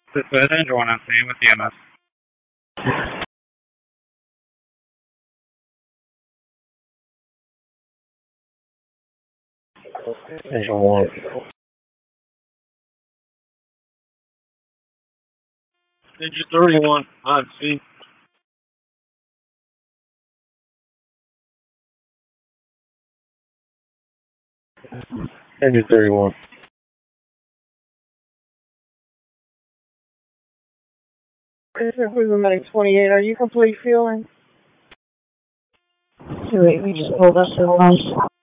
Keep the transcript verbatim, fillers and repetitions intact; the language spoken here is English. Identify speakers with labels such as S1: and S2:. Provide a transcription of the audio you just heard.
S1: This is Andrew one on scene with E M S.
S2: Angel one.
S3: Angel thirty-one on scene.
S2: Angel thirty-one.
S4: This is Cruiser Medic twenty-eight. Are you complete feeling?
S5: Wait, we just pulled up the line.